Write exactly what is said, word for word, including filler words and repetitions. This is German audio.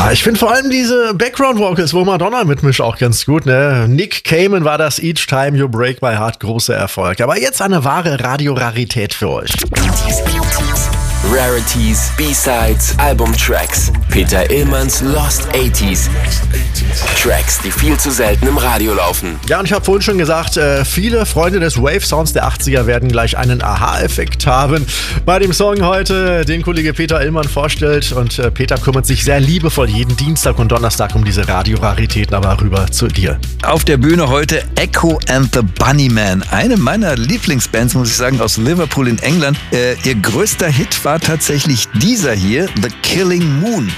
Ah, ich finde vor allem diese Background-Vocals, wo Madonna mitmischt, auch ganz gut. Ne? Nick Cayman war das Each Time You Break My Heart, großer Erfolg. Aber jetzt eine wahre Radiorarität für euch. Rarities, B-Sides, Albumtracks. Peter Illmanns Lost achtziger. Tracks, die viel zu selten im Radio laufen. Ja, und ich habe vorhin schon gesagt, äh, viele Freunde des Wave-Sounds der achtziger werden gleich einen Aha-Effekt haben bei dem Song heute, den Kollege Peter Illmann vorstellt. Und äh, Peter kümmert sich sehr liebevoll jeden Dienstag und Donnerstag um diese Radioraritäten. Aber rüber zu dir. Auf der Bühne heute Echo and the Bunnymen. Eine meiner Lieblingsbands, muss ich sagen, aus Liverpool in England. Äh, ihr größter Hit war tatsächlich dieser hier, The Killing Moon.